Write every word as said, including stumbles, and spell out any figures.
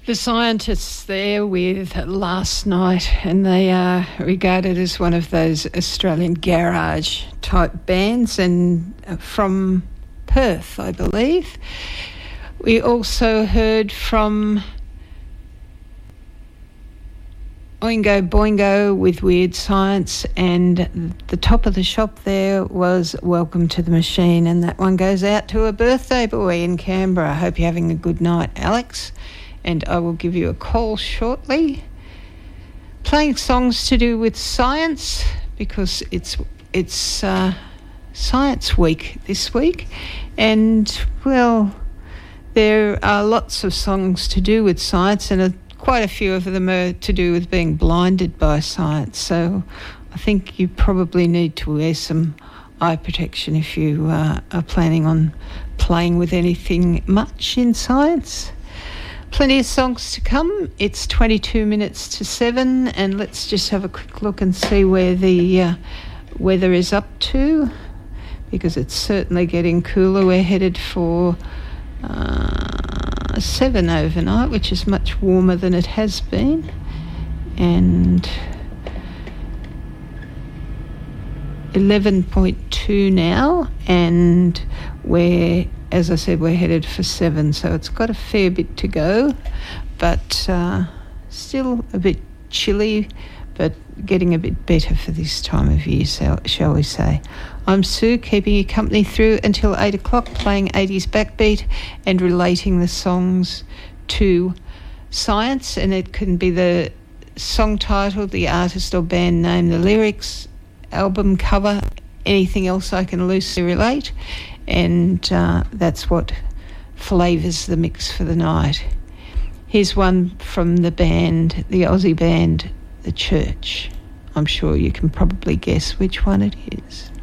The scientists there with Last Night, and they are regarded as one of those Australian garage type bands, and from Perth, I believe. We also heard from Oingo Boingo with Weird Science, and the top of the shop there was Welcome to the Machine, and that one goes out to a birthday boy in Canberra. I hope you're having a good night, Alex, and I will give you a call shortly. Playing songs to do with science, because it's it's uh, Science Week this week, and well, there are lots of songs to do with science, and a quite a few of them are to do with being blinded by science. So I think you probably need to wear some eye protection if you uh, are planning on playing with anything much in science. Plenty of songs to come. It's twenty-two minutes to seven, and let's just have a quick look and see where the uh, weather is up to, because it's certainly getting cooler. We're headed for Uh, seven overnight, which is much warmer than it has been, and eleven point two now, and we're, as I said, we're headed for seven, so it's got a fair bit to go, but uh, still a bit chilly, but getting a bit better for this time of year, so, shall we say. I'm Sue, keeping you company through until eight o'clock, playing eighties backbeat and relating the songs to science, and it can be the song title, the artist or band name, the lyrics, album cover, anything else I can loosely relate, and uh, that's what flavours the mix for the night. Here's one from the band, the Aussie band, The Church. I'm sure you can probably guess which one it is.